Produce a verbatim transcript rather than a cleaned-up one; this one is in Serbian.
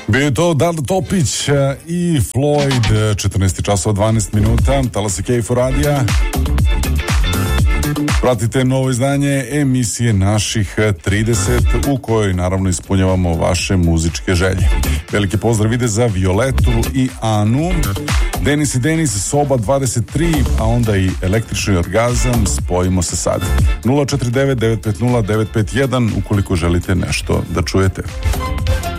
Bio je to Dada Topić i Floyd, četrnaest časova dvanaest minuta, Talasi Kejfo radija. Pratite novo izdanje emisije Naših trideset, u kojoj naravno ispunjavamo vaše muzičke želje. Veliki pozdrav ide za Violetu i Anu, Denis i Denis, Soba dvadeset tri, a onda i Električni orgazam. Spojimo se sad. nula četiri devet devet pet nula devet pet jedan ukoliko želite nešto da čujete.